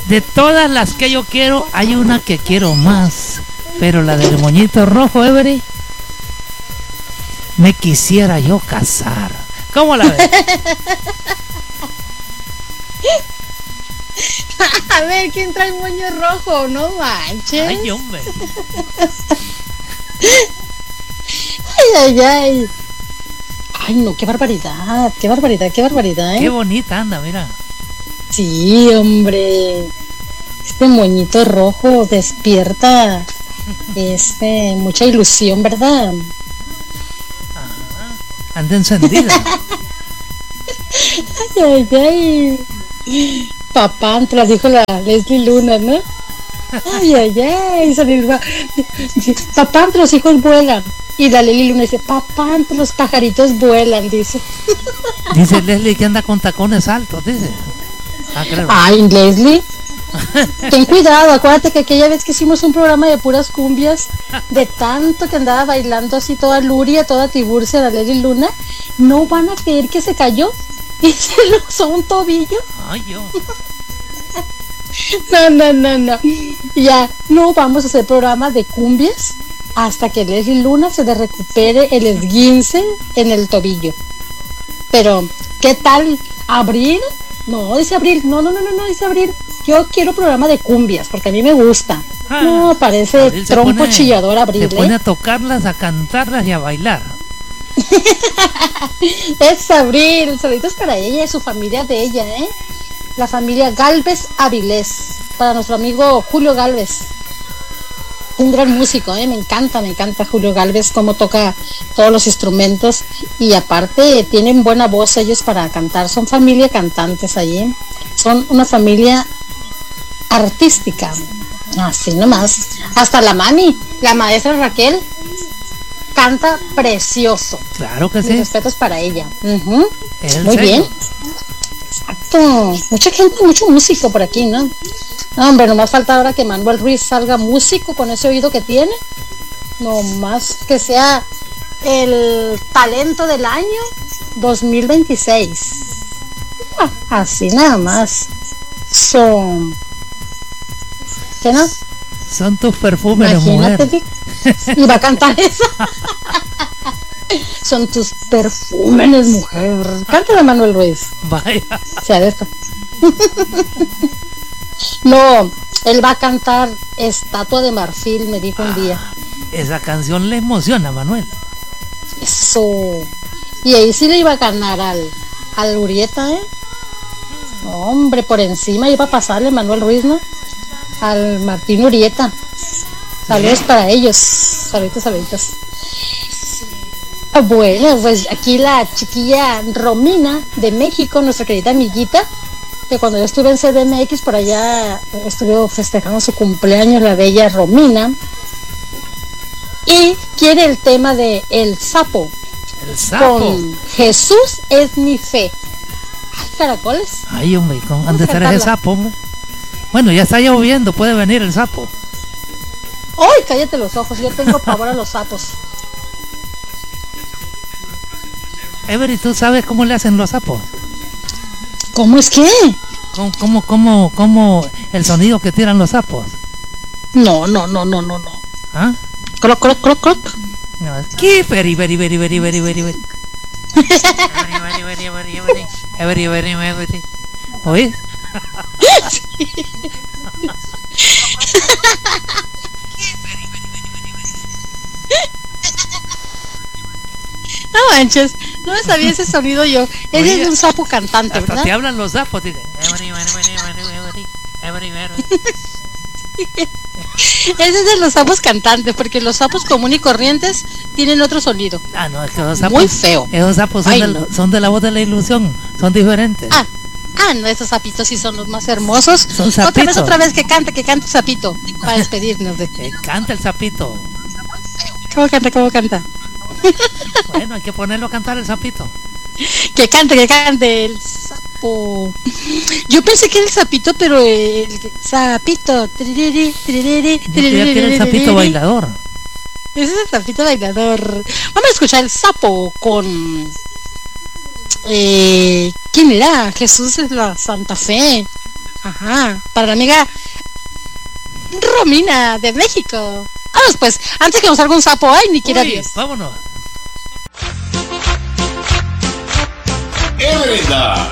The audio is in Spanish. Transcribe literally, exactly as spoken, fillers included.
De todas las que yo quiero, hay una que quiero más. Pero la del moñito rojo, Every, me quisiera yo casar. ¿Cómo la ves? A ver, ¿quién trae moño rojo? No manches. Ay, hombre. Ay, ay, ay. Ay, no, qué barbaridad, qué barbaridad, qué barbaridad, ¿eh? Qué bonita anda, mira. Sí, hombre. Este moñito rojo despierta este, mucha ilusión, ¿verdad? Ajá. Anda encendida. Ay, ay, ay. Papá, te las dijo la Leslie Luna, ¿no? Ay, ay, ay. Salir, papá, entre los hijos vuelan. Y la Leslie Luna dice, papá, entre los pajaritos vuelan, dice. Dice Leslie que anda con tacones altos, dice. Ah, claro. Ay, Leslie, ten cuidado, acuérdate que aquella vez que hicimos un programa de puras cumbias, de tanto que andaba bailando así toda Luria, toda Tiburcia, la Leslie Luna, no van a creer que se cayó y se le usó un tobillo. Ay, yo. No, no, no, no. Ya, no vamos a hacer programa de cumbias hasta que Leslie Luna se le recupere el esguince en el tobillo. Pero, ¿qué tal? ¿Abril? No, dice Abril. No, no, no, no, no, dice Abril. Yo quiero programa de cumbias porque a mí me gusta. Ah, no, parece Abril trompo pone, chillador Abril. Se pone ¿eh? a tocarlas, a cantarlas y a bailar. Es Abril. Saluditos para ella y su familia de ella, ¿eh? La familia Galvez Avilés. Para nuestro amigo Julio Galvez. Un gran músico, ¿eh? Me encanta, me encanta Julio Galvez, cómo toca todos los instrumentos y aparte tienen buena voz ellos para cantar. Son familia cantantes allí. Son una familia artística. Así nomás. Hasta la mami, la maestra Raquel, canta precioso. Claro que sí. Mis respetos para ella. Uh-huh. Muy serio? bien. Exacto. Mucha gente, mucho músico por aquí, ¿no? No, hombre, nomás falta ahora que Manuel Ruiz salga músico con ese oído que tiene. Nomás que sea el talento del año dos mil veintiséis. Ah, así nada más. Son... ¿Qué no? Son tus perfumes, imagínate, mujer. Y va a cantar eso. Son tus perfumes, mujer. Cántala, Manuel Ruiz. Vaya. Sea de esto. No, él va a cantar Estatua de Marfil, me dijo un día. Ah, esa canción le emociona, Manuel. Eso. Y ahí sí le iba a ganar al, al Urieta, ¿eh? Hombre, por encima iba a pasarle Manuel Ruiz, ¿no? Al Martín Urieta. Saludos para ellos. Saluditos, saluditos. Bueno, pues aquí la chiquilla Romina de México, nuestra querida amiguita, que cuando yo estuve en C D M X por allá estuve festejando su cumpleaños, la bella Romina, y quiere el tema de El Sapo. El Sapo. Con Jesús es mi fe. Ay, caracoles. Ay, hombre, ¿cómo han de ser ese sapo, hombre? Bueno, ya está lloviendo, puede venir el sapo. Ay, cállate los ojos, yo tengo pavor a los sapos. Every, ¿tú sabes cómo le hacen los sapos? ¿Cómo es que? ¿Cómo, cómo, cómo, cómo el sonido que tiran los sapos? No, no, no, no, no, no. ¿Ah? Croc, croc, croc, croc. No, es que very, very, very, very, very, very, very. Very, very, very, very, very. Very, very, very, very. ¿Oís? No manches, no me sabía ese sonido yo. Ese Oye, es de un sapo cantante, hasta ¿verdad? te hablan los sapos, dicen. Ese es de los sapos cantantes, porque los sapos comunes y corrientes tienen otro sonido. Ah, no, es que los sapos, muy feo. Esos sapos son, Ay, de, no. son de la voz de la ilusión, son diferentes. Ah, ah, no, esos sapitos sí son los más hermosos. Son sapitos. Otra vez, otra vez que cante, que cante sapito, para despedirnos de. Que canta el sapito. ¿Cómo canta, cómo canta? Bueno, hay que ponerlo a cantar el sapito. Que cante, que cante el sapo. Yo pensé que era el sapito, pero el sapito. Tiririri, tiririri, Yo creía que era el sapito bailador. Ese es el sapito bailador. Vamos a escuchar el sapo con... Eh, ¿quién era? Jesús es la Santa Fe. Ajá, para la amiga Romina de México. Vamos pues, antes que nos salga un sapo, ay, ni quiera Uy, Dios. vámonos. Everenda.